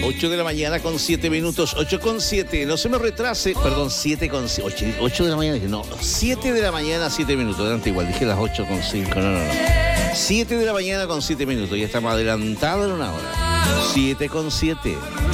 8 de la mañana con 7 minutos, 8 con 7, no se me retrase, perdón, 7 con 8 de la mañana, no, 7 de la mañana, 7 minutos, adelante igual, dije las 8 con 5, no. 7 de la mañana con 7 minutos, ya estamos adelantados en una hora, 7 con 7.